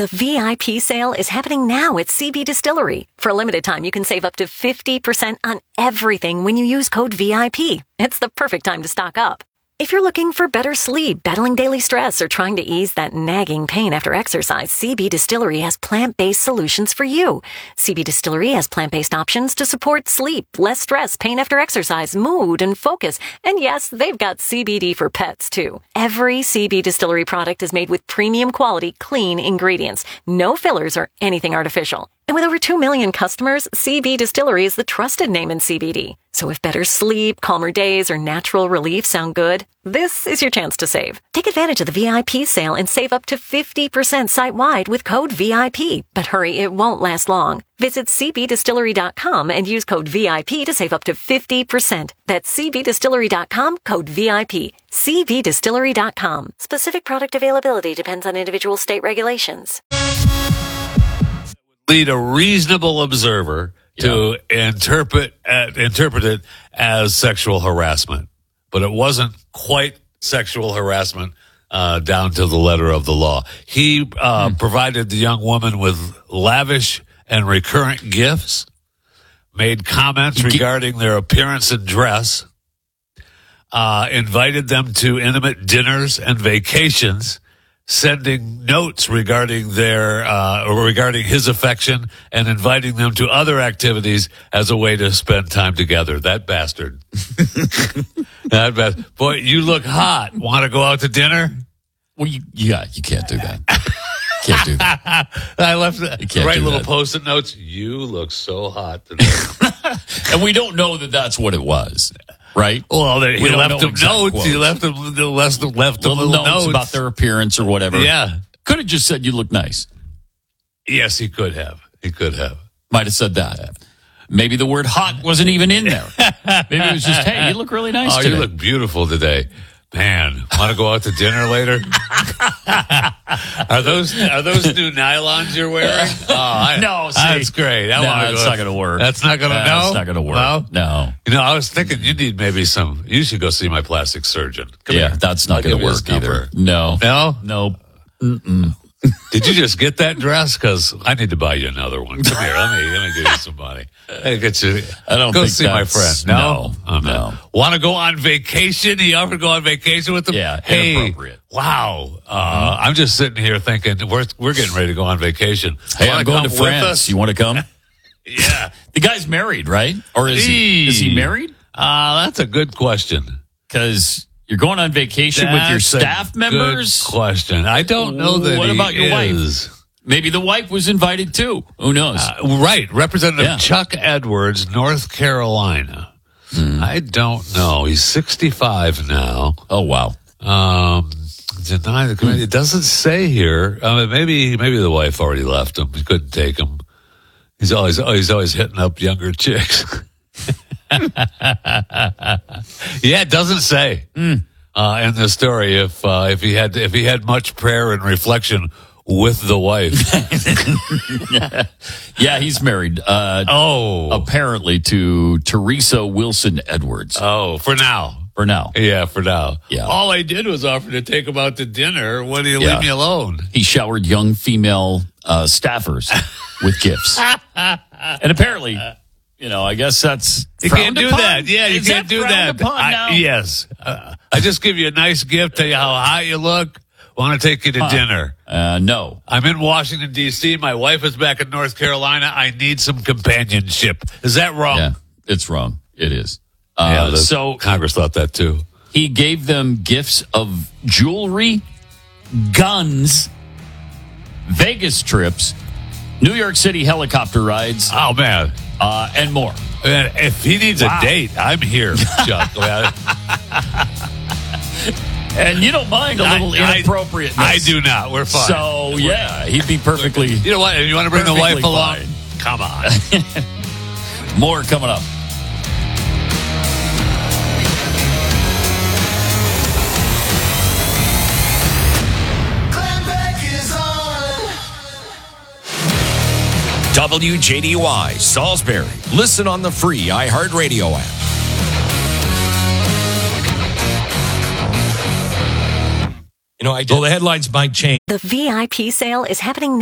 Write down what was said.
The VIP sale is happening now at CB Distillery. For a limited time, you can save up to 50% on everything when you use code VIP. It's the perfect time to stock up. If you're looking for better sleep, battling daily stress, or trying to ease that nagging pain after exercise, CB Distillery has plant-based solutions for you. CB Distillery has plant-based options to support sleep, less stress, pain after exercise, mood, and focus. And yes, they've got CBD for pets, too. Every CB Distillery product is made with premium quality, clean ingredients. No fillers or anything artificial. And with over 2 million customers, CB Distillery is the trusted name in CBD. So if better sleep, calmer days, or natural relief sound good, this is your chance to save. Take advantage of the VIP sale and save up to 50% site-wide with code VIP. But hurry, it won't last long. Visit cbdistillery.com and use code VIP to save up to 50%. That's cbdistillery.com, code VIP. cbdistillery.com. Specific product availability depends on individual state regulations. Lead a reasonable observer to interpret it as sexual harassment, but it wasn't quite sexual harassment down to the letter of the law. He provided the young woman with lavish and recurrent gifts, made comments regarding their appearance and dress, invited them to intimate dinners and vacations, sending notes regarding regarding his affection and inviting them to other activities as a way to spend time together. That bastard. Boy, you look hot. Want to go out to dinner? Well, you can't do that. Can't do that. I left little post-it notes. You look so hot today. And we don't know that that's what it was. Right? Well, he left them notes. Quotes. He left them little notes about their appearance or whatever. Yeah. Could have just said, you look nice. Yes, he could have. Might have said that. Maybe the word hot wasn't even in there. Maybe it was just, hey, you look really nice today. You look beautiful today. Man, want to go out to dinner later? Are those new nylons you're wearing? No, that's great. That's not going to work. That's not going to. No, it's not going to work. No. You know, I was thinking you need maybe some. You should go see my plastic surgeon. Come here. That's not going to work either. No. Mm-mm. Did you just get that dress? Because I need to buy you another one. Come here. Let me give you some money. I don't go see my friend. No. Want to go on vacation? He offered to go on vacation with them. Yeah. Hey, inappropriate. Wow. I'm just sitting here thinking we're getting ready to go on vacation. Hey, I'm going to France. You want to come? Yeah. The guy's married, right? Or is he married? That's a good question. Because you're going on vacation with your staff members? Good question. I don't know that. What about your wife? Maybe the wife was invited too. Who knows? Right. Representative Chuck Edwards, North Carolina. I don't know. He's 65 now. Oh, wow. Deny the committee. It doesn't say here. Maybe the wife already left him. He couldn't take him. He's always hitting up younger chicks. Yeah, it doesn't say in the story if he had much prayer and reflection with the wife. Yeah, he's married. Apparently to Teresa Wilson Edwards. Oh, for now. Yeah, for now. Yeah. All I did was offer to take him out to dinner. Why do you leave me alone? He showered young female staffers with gifts, and apparently. I guess that's you can't do that. Yeah, you Is can't do that. Yes, I just give you a nice gift, tell you how hot you look. Want to take you to dinner? No, I'm in Washington D.C. My wife is back in North Carolina. I need some companionship. Is that wrong? Yeah, it's wrong. It is. So Congress thought that too. He gave them gifts of jewelry, guns, Vegas trips, New York City helicopter rides. Oh man. And more. If he needs a date, I'm here, Chuck. And you don't mind a little inappropriateness. I do not. We're fine. So, he'd be perfectly. You know what? You want to bring the wife along? Fine. Come on. More coming up. WJDY, Salisbury. Listen on the free iHeartRadio app. The headlines might change. The VIP sale is happening now.